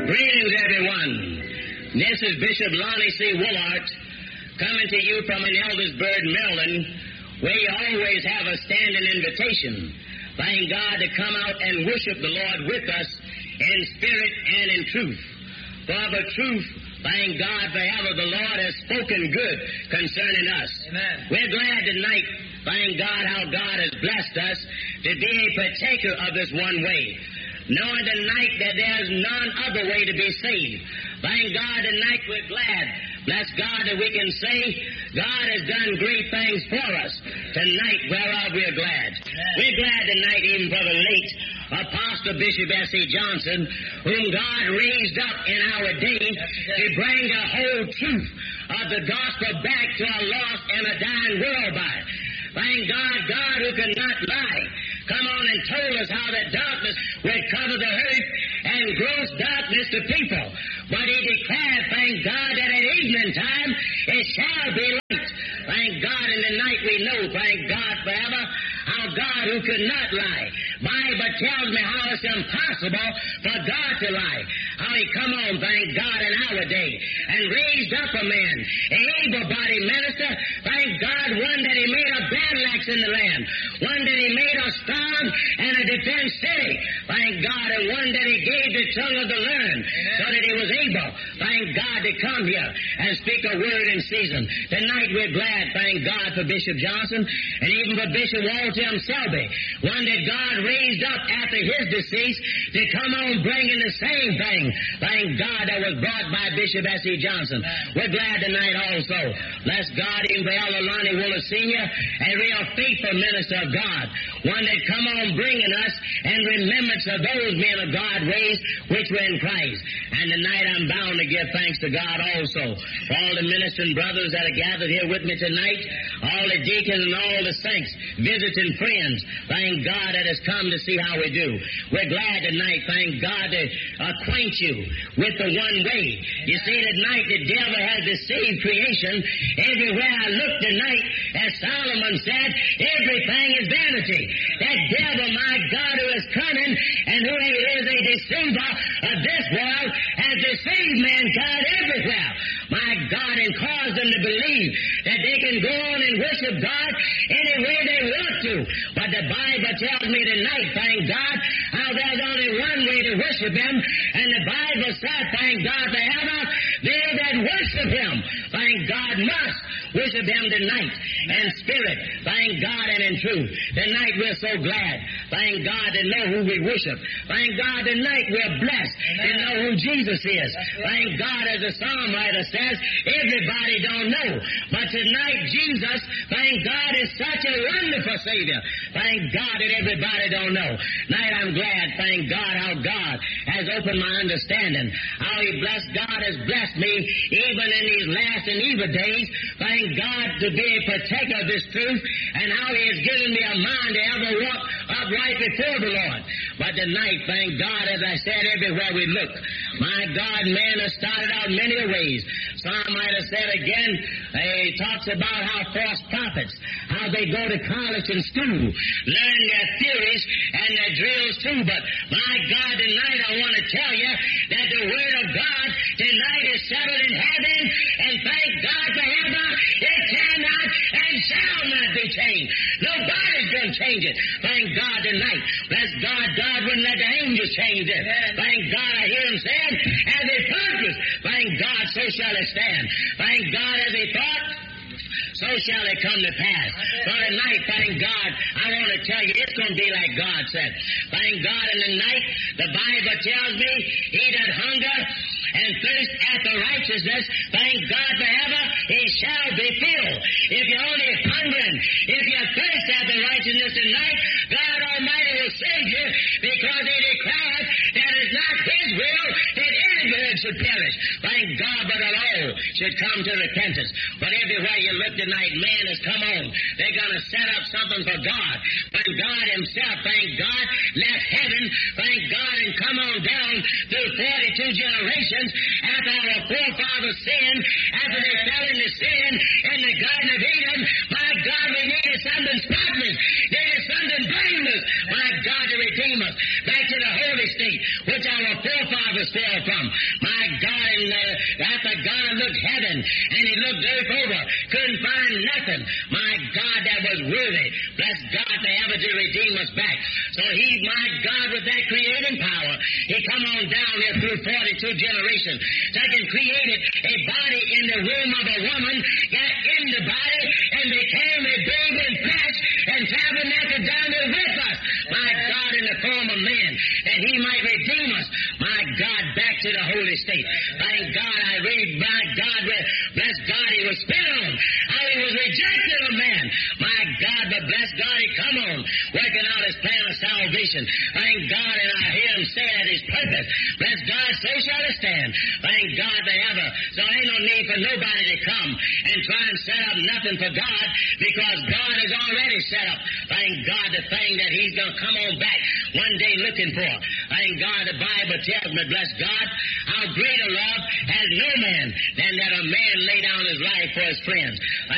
Greetings, everyone. This is Bishop Lonnie C. Woolart coming to you from Eldersburg, Maryland, where you always have a standing invitation. Thank God to come out and worship the Lord with us in spirit and in truth. For the truth, thank God forever, the Lord has spoken good concerning us. Amen. We're glad tonight, thank God, how God has blessed us to be a partaker of this one way, knowing tonight that there's none other way to be saved. Thank God tonight we're glad. Bless God that we can say God has done great things for us tonight, whereof we're glad. Amen. We're glad tonight even for the late Apostle Bishop S.E. Johnson, whom God raised up in our day to bring the whole truth of the gospel back to a lost and a dying world by. Thank God, God who cannot lie, come on and told us how that darkness would cover the earth and gross darkness to people. But he declared, thank God, that at evening time it shall be light. Thank God, in the night we know, thank God forever, how God who could not lie. Bible tells me how it's impossible for God to lie. How he come on, thank God, in our day and raised up a man, an able-bodied minister, thank God, one that he made a battle axe in the land, one that he made a strong and a defense city, thank God, and one that he gave the tongue of the learned, so that he was able, thank God, to come here and speak a word in season. Tonight we're glad, thank God, for Bishop Johnson and even for Bishop Walter M. Selby, one that God raised up after his decease to come on bringing the same thing, thank God, that was brought by Bishop S.E. Johnson. We're glad tonight also. Bless God, even for Elder Lonnie Woolart Sr., a real faithful minister of God, one that come on bringing us in remembrance of those men of God raised which were in Christ. And tonight I'm bound to give thanks to God also for all the ministering brothers that are gathered here with me tonight, all the deacons and all the saints, visiting friends, thank God that has come to see how we do. We're glad tonight, thank God, to acquaint you with the one way. You see, tonight the devil has deceived creation. Everywhere I look tonight, as Solomon said, everything is vanity. That devil, my God, who is cunning and who is a deceiver of this world, has deceived mankind everywhere, my God, and caused them to believe that they can go on and worship God any way they want to. But the Bible tells me tonight, thank God, how there's only one way to worship Him, and the Bible said, thank God forever, they that worship Him, thank God, must worship Him tonight in spirit, thank God, and in truth. Tonight we're so glad, thank God, to know who we worship. Thank God tonight we're blessed to know who Jesus is. Thank God, as the psalm writer says, everybody don't know. But tonight Jesus, thank God, is such a wonderful Savior. Thank God that everybody don't know. Tonight I'm glad, thank God, how God has opened my understanding. How He blessed, God has blessed me even in these last and evil days. Thank God to be a partaker of this truth, and how He has given me a mind to ever walk upright before the Lord. But tonight, thank God, as I said, everywhere we look, my God, man has started out many ways. Some might have said again, he talks about how false prophets, how they go to college and school, learn their theories and their drills too. But my God, tonight I want to tell you that the Word of God tonight is settled in heaven, and thank God forever, it cannot and shall not be changed. Nobody's going to change it. Thank God tonight. Bless God, God wouldn't let the angels change it. Thank God, I hear Him saying, as He purposed, thank God, so shall it stand. Thank God, as He thought, so shall it come to pass. So tonight, thank God, I want to tell you, it's going to be like God said. Thank God, in the night, the Bible tells me, he that hunger and thirst after righteousness, thank God forever, he shall be filled. If you're only hungering, if you thirst after righteousness tonight, God Almighty will save you, because He declared that it's not His will that any man should perish. Thank God, but that all should come to repentance. But everywhere you look tonight, man has come on. They're going to set up something for God. But God Himself, thank God, left heaven, thank God, and come on down through 42 generations after our forefathers sinned, after they fell into sin in the Garden of Eden. My God, we needed something spotless, needed something blameless, my God, to redeem us back to the holy state which our forefathers fell from. My God, and after God looked heaven and He looked earth over, couldn't find nothing, my God, that was worthy, bless God, to ever to redeem us back. So He, my God, with that creating power, He come on down here through 42 generations, so He created a body in the womb of a woman, got in the body, and became a baby in flesh, and tabernacled down there with us, my God, in the form of man, that He might redeem us, my God, back to the holy state. Thank God, I read, my God, bless God, He was spit on, how He was rejected of man, my God, but bless God, He come on, working out His plan of salvation. Thank God, and I hear Him say that His purpose, bless God, so shall it stand. Thank God they ever. So ain't no need for nobody to come and try and set up nothing for God, because God has already set up, thank God, the thing that He's going to come on back one day looking for. Thank God, the Bible tells me, bless God, how great a love has no man than that a man lay down his life for his friends.